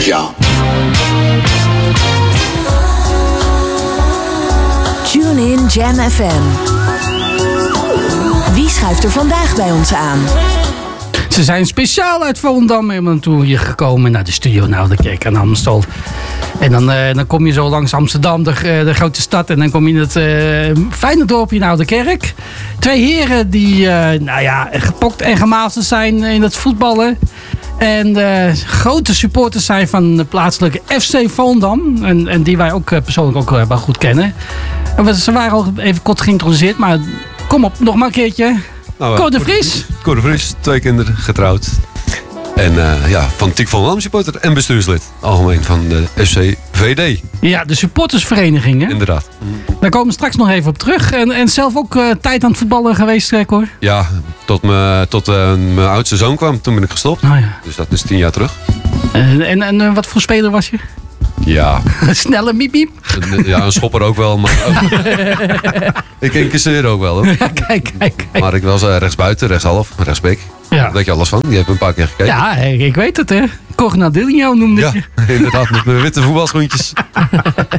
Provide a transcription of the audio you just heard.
ja. Tune in Jam FM. Wie schuift er vandaag bij ons aan? Ze zijn speciaal uit Volendam helemaal naartoe hier gekomen naar de studio Ouderkerk aan Amstel. En dan kom je zo langs Amsterdam, de grote stad. En dan kom je in het fijne dorpje in Ouderkerk. 2 heren die gepokt en gemasterd zijn in het voetballen. En grote supporters zijn van de plaatselijke FC Volendam. En die wij ook persoonlijk ook wel goed kennen. En ze waren al even kort geïntroduceerd. Maar kom op, nog maar een keertje. Cor de Vries. Cor de Vries, 2 kinderen, getrouwd. En fanatiek Volendam supporter en bestuurslid. Algemeen van de FC VD. Ja, de supportersvereniging, hè? Inderdaad. Daar komen we straks nog even op terug. En zelf ook tijd aan het voetballen geweest, Cor? Ja, tot mijn oudste zoon kwam. Toen ben ik gestopt. Oh, ja. Dus dat is 10 jaar terug. En wat voor speler was je? Ja. Snelle miep miep? Ja, een schopper ook wel. Maar ik incasseer ook wel, hoor. Ja, kijk. Maar ik was rechtsbuiten, rechtshalf, rechtsbek. Ja. Daar weet je alles van. Die heb een paar keer gekeken. Ja, ik weet het, hè. Cornadillo noemde Ja, je. inderdaad, met mijn witte voetbalschoentjes.